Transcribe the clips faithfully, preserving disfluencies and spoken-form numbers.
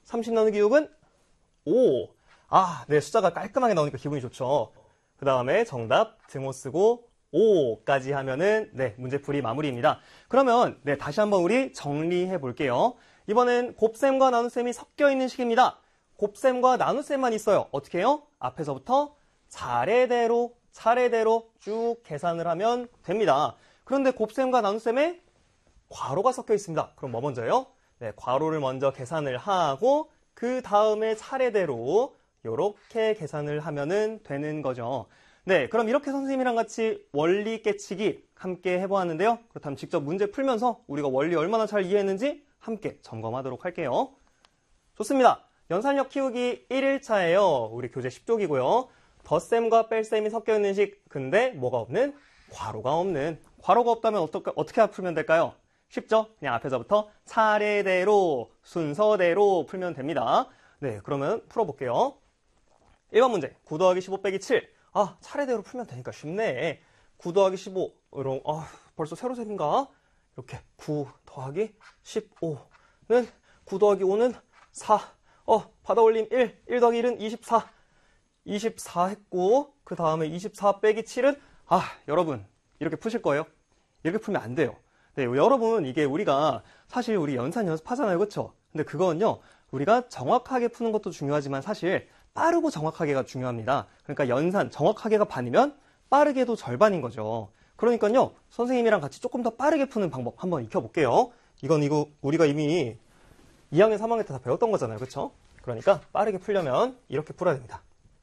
삼십 나누기 육은 오. 아, 네, 숫자가 깔끔하게 나오니까 기분이 좋죠. 그 다음에 정답 등호 쓰고 오까지 하면은 네, 문제풀이 마무리입니다. 그러면 네, 다시 한번 우리 정리해 볼게요. 이번엔 곱셈과 나눗셈이 섞여 있는 식입니다. 곱셈과 나눗셈만 있어요. 어떻게 해요? 앞에서부터 차례대로 차례대로 쭉 계산을 하면 됩니다. 그런데 곱셈과 나눗셈에 괄호가 섞여 있습니다. 그럼 뭐 먼저요? 네, 괄호를 먼저 계산을 하고 그 다음에 차례대로 이렇게 계산을 하면은 되는 거죠. 네, 그럼 이렇게 선생님이랑 같이 원리 깨치기 함께 해보았는데요. 그렇다면 직접 문제 풀면서 우리가 원리 얼마나 잘 이해했는지 함께 점검하도록 할게요. 좋습니다. 연산력 키우기 일 일차예요. 우리 교재 십 쪽이고요. 덧셈과 뺄셈이 섞여 있는 식, 근데 뭐가 없는? 괄호가 없는. 괄호가 없다면 어떻게, 어떻게 풀면 될까요? 쉽죠? 그냥 앞에서부터 차례대로, 순서대로 풀면 됩니다. 네, 그러면 풀어볼게요. 일 번 문제, 구 더하기 십오 빼기 칠. 아, 차례대로 풀면 되니까 쉽네. 구 더하기 십오, 이런, 아, 벌써 세로셈인가? 이렇게 구 더하기 십오는 구 더하기 오는 사. 어, 받아올림 일, 일 더하기 일은 이십사. 이십사 했고, 그 다음에 이십사 빼기 칠은, 아, 여러분, 이렇게 푸실 거예요? 이렇게 풀면 안 돼요. 네, 여러분, 이게 우리가 사실 우리 연산 연습하잖아요. 그쵸? 근데 그거는요, 우리가 정확하게 푸는 것도 중요하지만 사실 빠르고 정확하게가 중요합니다. 그러니까 연산 정확하게가 반이면 빠르게도 절반인 거죠. 그러니까요, 선생님이랑 같이 조금 더 빠르게 푸는 방법 한번 익혀볼게요. 이건 이거 우리가 이미 이 학년, 삼 학년 때 다 배웠던 거잖아요. 그쵸? 그러니까 빠르게 풀려면 이렇게 풀어야 됩니다.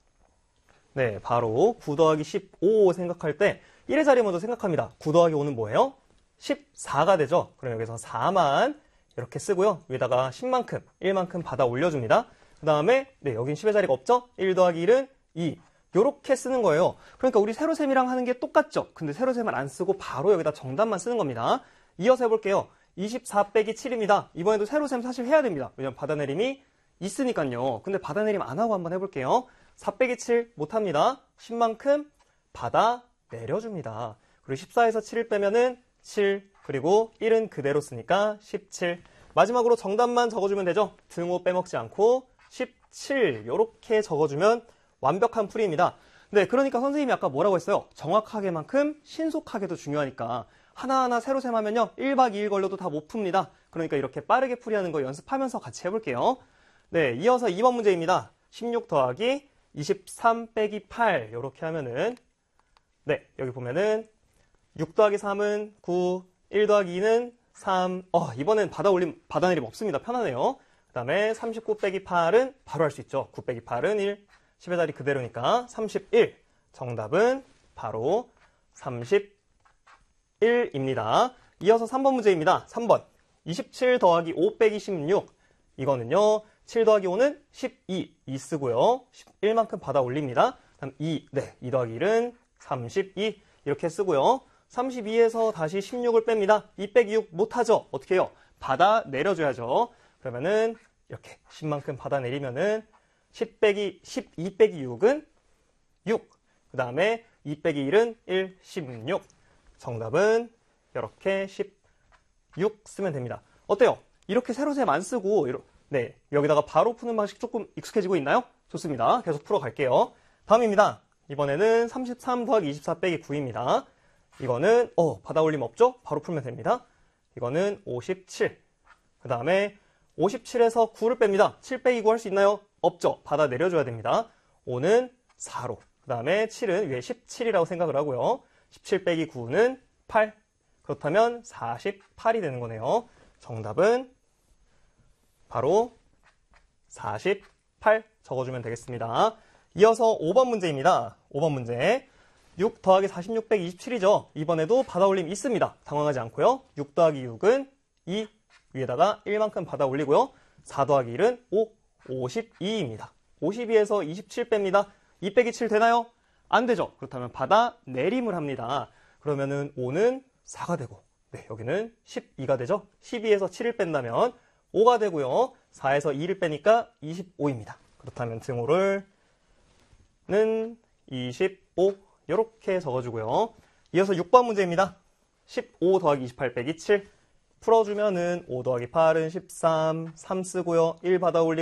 네, 바로 구 더하기 십오 생각할 때 일의 자리 먼저 생각합니다. 구 더하기 오는 뭐예요? 십사가 되죠. 그럼 여기서 사만 이렇게 쓰고요. 위에다가 십만큼, 일만큼 받아 올려줍니다. 그 다음에 네, 여긴 십의 자리가 없죠? 일 더하기 일은 이. 요렇게 쓰는 거예요. 그러니까 우리 세로셈이랑 하는 게 똑같죠? 근데 세로셈을 안 쓰고 바로 여기다 정답만 쓰는 겁니다. 이어서 해볼게요. 이십사 빼기 칠입니다. 이번에도 세로셈 사실 해야 됩니다. 왜냐면 받아내림이 있으니까요. 근데 받아내림 안 하고 한번 해볼게요. 사 빼기 칠 못합니다. 십만큼 받아 내려줍니다. 그리고 십사에서 칠을 빼면은 칠, 그리고 일은 그대로 쓰니까 십칠. 마지막으로 정답만 적어주면 되죠. 등호 빼먹지 않고 십칠 이렇게 적어주면 완벽한 풀이입니다. 네, 그러니까 선생님이 아까 뭐라고 했어요? 정확하게만큼 신속하게도 중요하니까 하나하나 세로셈 하면요 일 박 이 일 걸려도 다 못 풉니다. 그러니까 이렇게 빠르게 풀이하는 거 연습하면서 같이 해볼게요. 네, 이어서 이 번 문제입니다. 십육 더하기 이십삼 빼기 팔 이렇게 하면은 네, 여기 보면은 육 더하기 삼은 구, 일 더하기 이는 삼. 어, 이번엔 받아올림, 받아내림 없습니다. 편하네요. 그 다음에 삼십구 빼기 팔은 바로 할 수 있죠. 구 빼기 팔은 일. 십의 자리 그대로니까 삼십일. 정답은 바로 삼십일입니다. 이어서 삼 번 문제입니다. 삼 번. 이십칠 더하기 오 빼기 십육. 이거는요, 칠 더하기 오는 십이. 이 쓰고요. 십일만큼 받아 올립니다. 다음 이. 네, 이 더하기 일은 삼십이. 이렇게 쓰고요. 삼십이에서 다시 십육을 뺍니다. 이 빼기 육 못하죠? 어떻게 해요? 받아 내려줘야죠. 그러면은 이렇게 십만큼 받아 내리면은 십 빼기 십이 빼기 육은 육. 그 다음에 이 빼기 일은 일, 십육. 정답은 이렇게 십육 쓰면 됩니다. 어때요? 이렇게 세로셈 안 쓰고 네, 여기다가 바로 푸는 방식 조금 익숙해지고 있나요? 좋습니다. 계속 풀어갈게요. 다음입니다. 이번에는 삼십삼 더하기 이십사 빼기 구입니다. 이거는 어 받아올림 없죠? 바로 풀면 됩니다. 이거는 오십칠. 그 다음에 오십칠에서 구를 뺍니다. 칠 빼기 구 할 수 있나요? 없죠? 받아 내려줘야 됩니다. 오는 사로. 그 다음에 칠은 위에 십칠이라고 생각을 하고요. 십칠 빼기 구는 팔. 그렇다면 사십팔이 되는 거네요. 정답은 바로 사십팔 적어주면 되겠습니다. 이어서 오 번 문제입니다. 오 번 문제. 육 더하기 사십육 빼기 이십칠이죠. 이번에도 받아 올림 있습니다. 당황하지 않고요. 육 더하기 육은 이. 위에다가 일만큼 받아 올리고요. 사 더하기 일은 오. 오십이입니다. 오십이에서 이십칠 뺍니다. 이 빼기 칠 되나요? 안 되죠. 그렇다면 받아 내림을 합니다. 그러면은 오는 사가 되고, 네, 여기는 십이가 되죠. 십이에서 칠을 뺀다면 오가 되고요. 사에서 이를 빼니까 이십오입니다. 그렇다면 등호를 는 이십오 이렇게 적어주고요. 이어서 육 번 문제입니다. 십오 더하기 이십팔 빼기 칠. 풀어주면은 오 더하기 팔은 십삼, 삼 쓰고요. 일 받아 올리고